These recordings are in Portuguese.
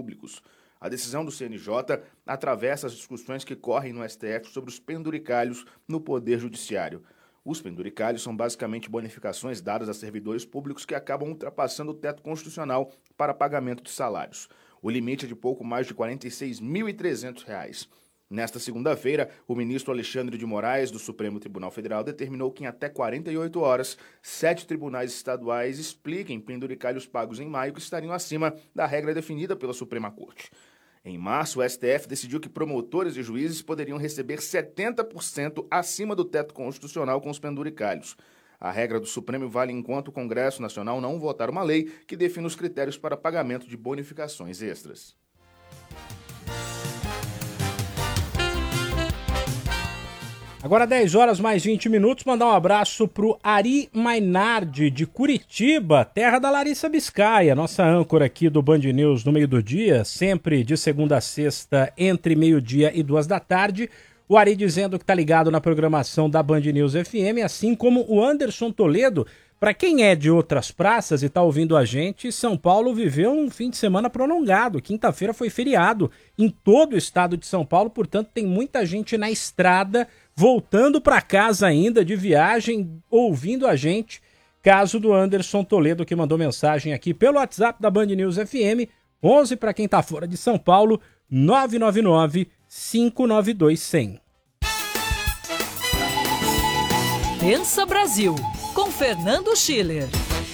públicos. A decisão do CNJ atravessa as discussões que correm no STF sobre os penduricalhos no Poder Judiciário. Os penduricalhos são basicamente bonificações dadas a servidores públicos que acabam ultrapassando o teto constitucional para pagamento de salários. O limite é de pouco mais de R$ 46.300. Nesta segunda-feira, o ministro Alexandre de Moraes, do Supremo Tribunal Federal, determinou que em até 48 horas, 7 tribunais estaduais expliquem penduricalhos pagos em maio que estariam acima da regra definida pela Suprema Corte. Em março, o STF decidiu que promotores e juízes poderiam receber 70% acima do teto constitucional com os penduricalhos. A regra do Supremo vale enquanto o Congresso Nacional não votar uma lei que defina os critérios para pagamento de bonificações extras. Agora 10 horas mais 20 minutos, mandar um abraço pro Ari Mainardi, de Curitiba, terra da Larissa Biscaia, nossa âncora aqui do Band News no meio do dia, sempre de segunda a sexta, entre meio-dia e 2 da tarde. O Ari dizendo que tá ligado na programação da Band News FM, assim como o Anderson Toledo. Para quem é de outras praças e tá ouvindo a gente, São Paulo viveu um fim de semana prolongado. Quinta-feira foi feriado em todo o estado de São Paulo, portanto tem muita gente na estrada, voltando para casa ainda de viagem, ouvindo a gente. Caso do Anderson Toledo, que mandou mensagem aqui pelo WhatsApp da Band News FM, 11 para quem tá fora de São Paulo, 999-592-100. Pensa Brasil, com Fernando Schiller.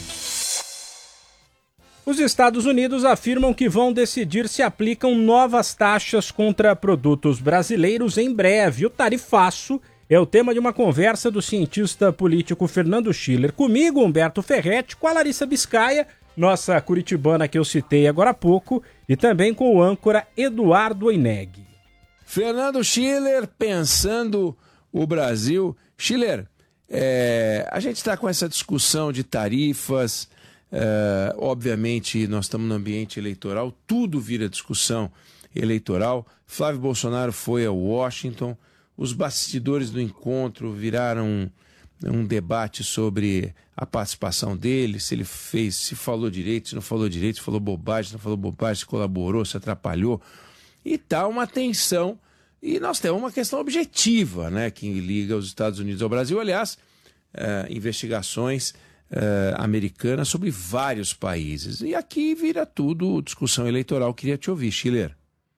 Os Estados Unidos afirmam que vão decidir se aplicam novas taxas contra produtos brasileiros em breve. O tarifaço é o tema de uma conversa do cientista político Fernando Schiller. Comigo, Humberto Ferretti, com a Larissa Biscaia, nossa curitibana que eu citei agora há pouco, e também com o âncora Eduardo Oineg. Fernando Schiller, pensando o Brasil. Schiller, a gente está com essa discussão de tarifas. Obviamente nós estamos no ambiente eleitoral, tudo vira discussão eleitoral. Flávio Bolsonaro foi a Washington, os bastidores do encontro viraram um debate sobre a participação dele, se ele fez, se falou direito, se não falou direito, se falou bobagem, se não falou bobagem, se colaborou, se atrapalhou, e tá uma tensão. E nós temos uma questão objetiva, né, que liga os Estados Unidos ao Brasil. Aliás, investigações americanas sobre vários países. E aqui vira tudo discussão eleitoral. Queria te ouvir, Schiller.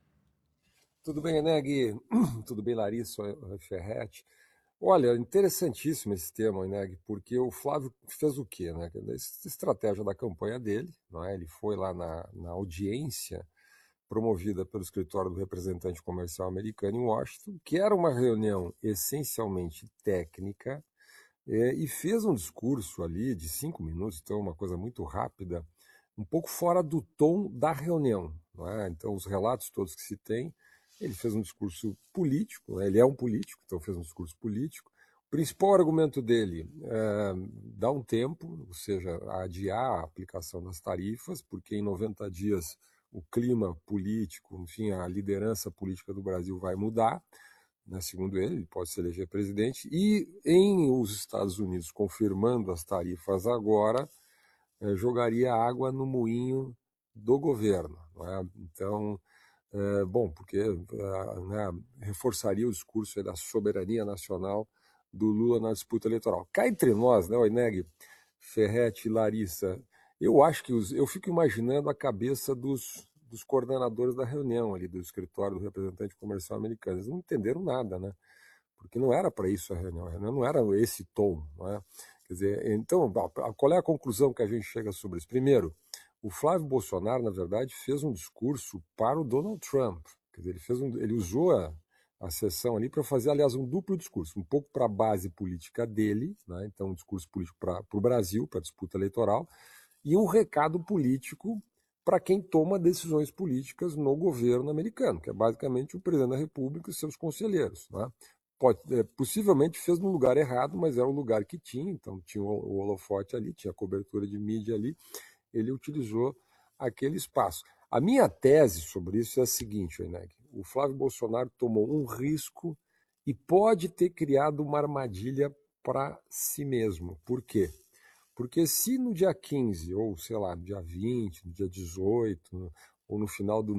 Tudo bem, Eneg? Tudo bem, Larissa Ferretti? Olha, interessantíssimo esse tema, Eneg, porque o Flávio fez o quê, né? Essa estratégia da campanha dele, não é? Ele foi lá na audiência promovida pelo escritório do representante comercial americano em Washington, que era uma reunião essencialmente técnica, e fez um discurso ali de 5 minutos, então uma coisa muito rápida, um pouco fora do tom da reunião, não é? Então os relatos todos que se tem, ele fez um discurso político, né? Ele é um político, então fez um discurso político. O principal argumento dele é dar um tempo, ou seja, adiar a aplicação das tarifas, porque em 90 dias o clima político, enfim, a liderança política do Brasil vai mudar, né? Segundo ele pode se eleger presidente, e em os Estados Unidos confirmando as tarifas agora, jogaria água no moinho do governo, não é? Então, bom, porque né, reforçaria o discurso da soberania nacional do Lula na disputa eleitoral. Cá entre nós, né, Oineg, Ferretti e Larissa, eu acho que eu fico imaginando a cabeça dos coordenadores da reunião ali do escritório do representante comercial americano. Eles não entenderam nada, né? Porque não era para isso a reunião não era esse tom, não é? Quer dizer, então, qual é a conclusão que a gente chega sobre isso? Primeiro, o Flávio Bolsonaro, na verdade, fez um discurso para o Donald Trump. Quer dizer, ele usou a sessão ali para fazer, aliás, um duplo discurso, um pouco para a base política dele, né? Então um discurso político para o Brasil, para a disputa eleitoral, e um recado político para quem toma decisões políticas no governo americano, que é basicamente o presidente da República e seus conselheiros, né? Possivelmente fez no lugar errado, mas era o lugar que tinha, então tinha o holofote ali, tinha a cobertura de mídia ali, ele utilizou aquele espaço. A minha tese sobre isso é a seguinte, Oineg, o Flávio Bolsonaro tomou um risco e pode ter criado uma armadilha para si mesmo. Por quê? Porque se no dia 15, ou sei lá, no dia 20, no dia 18, ou no final do